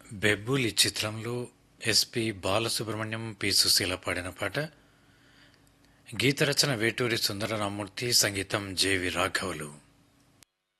బెబ్బులి చిత్రంలో SP Balasubrahmanyam, P Susheela పాడిన పాట. గీత రచన వేటూరి సుందరరామూర్తి, సంగీతం జెవి రాఘవులు.